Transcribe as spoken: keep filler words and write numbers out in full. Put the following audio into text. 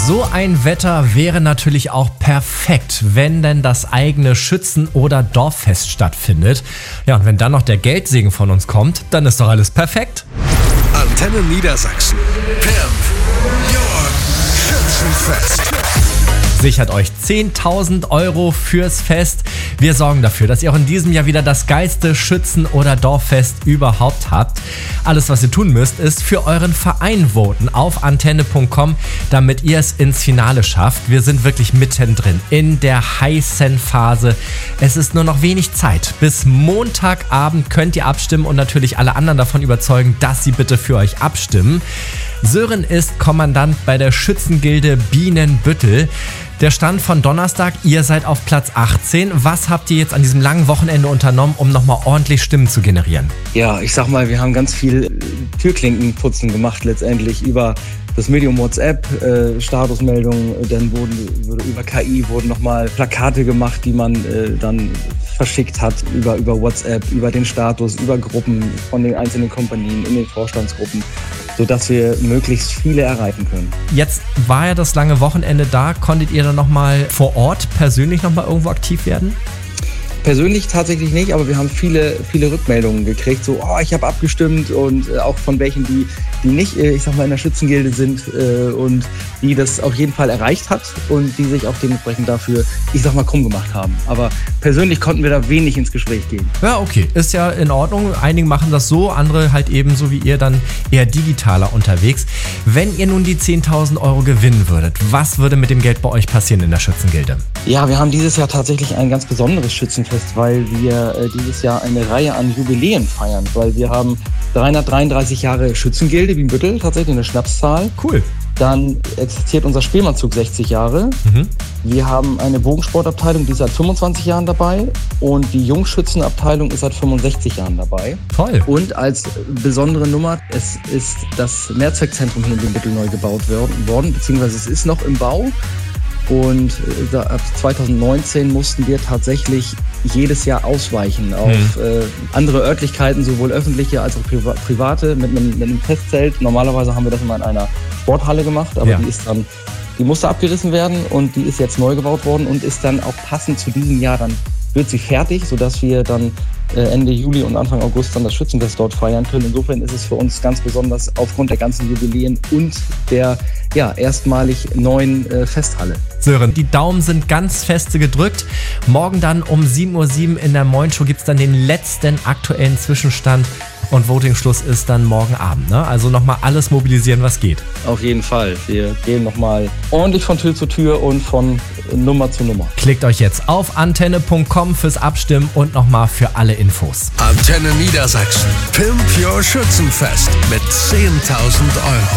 So ein Wetter wäre natürlich auch perfekt, wenn denn das eigene Schützen- oder Dorffest stattfindet. Ja, und wenn dann noch der Geldsegen von uns kommt, dann ist doch alles perfekt. Antenne Niedersachsen. Pimp Your Schützenfest. Sichert euch zehntausend Euro fürs Fest. Wir sorgen dafür, dass ihr auch in diesem Jahr wieder das geilste Schützen- oder Dorffest überhaupt habt. Alles, was ihr tun müsst, ist für euren Verein voten auf antenne punkt com, damit ihr es ins Finale schafft. Wir sind wirklich mittendrin in der heißen Phase. Es ist nur noch wenig Zeit. Bis Montagabend könnt ihr abstimmen und natürlich alle anderen davon überzeugen, dass sie bitte für euch abstimmen. Sören ist Kommandant bei der Schützengilde Bienenbüttel. Der Stand von Donnerstag, ihr seid auf Platz achtzehn. Was habt ihr jetzt an diesem langen Wochenende unternommen, um nochmal ordentlich Stimmen zu generieren? Ja, ich sag mal, wir haben ganz viel Türklinkenputzen gemacht letztendlich über das Medium WhatsApp, äh, Statusmeldungen, dann wurden über K I wurden nochmal Plakate gemacht, die man äh, dann verschickt hat über, über WhatsApp, über den Status, über Gruppen von den einzelnen Kompanien, in den Vorstandsgruppen, sodass wir möglichst viele erreichen können. Jetzt war ja das lange Wochenende da. Konntet ihr dann nochmal vor Ort persönlich nochmal irgendwo aktiv werden? Persönlich tatsächlich nicht, aber wir haben viele, viele Rückmeldungen gekriegt. So, oh, ich habe abgestimmt und äh, auch von welchen, die, die nicht, äh, ich sag mal, in der Schützengilde sind äh, und die das auf jeden Fall erreicht hat und die sich auch dementsprechend dafür, ich sag mal, krumm gemacht haben. Aber persönlich konnten wir da wenig ins Gespräch gehen. Ja, okay. Ist ja in Ordnung. Einige machen das so, andere halt eben so wie ihr dann eher digitaler unterwegs. Wenn ihr nun die zehntausend Euro gewinnen würdet, was würde mit dem Geld bei euch passieren in der Schützengilde? Ja, wir haben dieses Jahr tatsächlich ein ganz besonderes Schützenfest, weil wir äh, dieses Jahr eine Reihe an Jubiläen feiern, weil wir haben dreihundertdreiunddreißig Jahre Schützengilde Bienenbüttel, tatsächlich eine Schnapszahl. Cool. Dann existiert unser Spielmannzug sechzig Jahre. Mhm. Wir haben eine Bogensportabteilung, die ist seit fünfundzwanzig Jahren dabei und die Jungschützenabteilung ist seit fünfundsechzig Jahren dabei. Toll. Und als besondere Nummer, es ist das Mehrzweckzentrum hier in Bienenbüttel neu gebaut worden, beziehungsweise es ist noch im Bau. Und äh, ab zweitausendneunzehn mussten wir tatsächlich jedes Jahr ausweichen auf mhm. äh, andere Örtlichkeiten, sowohl öffentliche als auch priva- private, mit einem, mit einem Testzelt. Normalerweise haben wir das immer in einer Sporthalle gemacht, aber ja. die ist dann, die musste abgerissen werden und die ist jetzt neu gebaut worden und ist dann auch passend zu diesem Jahr, dann wird sie fertig, sodass wir dann Ende Juli und Anfang August dann das Schützenfest dort feiern können. Insofern ist es für uns ganz besonders aufgrund der ganzen Jubiläen und der ja, erstmalig neuen äh, Festhalle. Sören, die Daumen sind ganz feste gedrückt. Morgen dann um sieben Uhr sieben in der Moin Show gibt es dann den letzten aktuellen Zwischenstand und Voting-Schluss ist dann morgen Abend. Ne? Also nochmal alles mobilisieren, was geht. Auf jeden Fall. Wir gehen nochmal ordentlich von Tür zu Tür und von Nummer zu Nummer. Klickt euch jetzt auf antenne punkt com fürs Abstimmen und nochmal für alle Infos. Antenne Niedersachsen. Pimp Your Schützenfest mit zehntausend Euro.